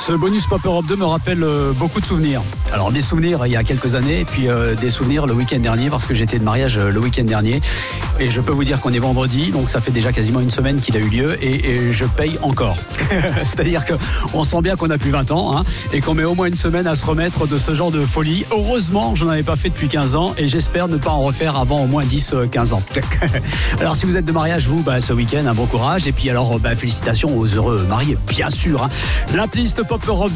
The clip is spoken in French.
Ce bonus Pop Europe 2 me rappelle beaucoup de souvenirs. Alors des souvenirs il y a quelques années et puis des souvenirs le week-end dernier parce que j'étais de mariage le week-end dernier et je peux vous dire qu'on est vendredi, donc ça fait déjà quasiment une semaine qu'il a eu lieu et je paye encore. C'est-à-dire qu'on sent bien qu'on a plus 20 ans et qu'on met au moins une semaine à se remettre de ce genre de folie. Heureusement, je n'en avais pas fait depuis 15 ans et j'espère ne pas en refaire avant au moins 10-15 ans. Alors si vous êtes de mariage, vous, ce week-end, un bon courage et puis alors félicitations aux heureux mariés, bien sûr. La playlist Pop Europe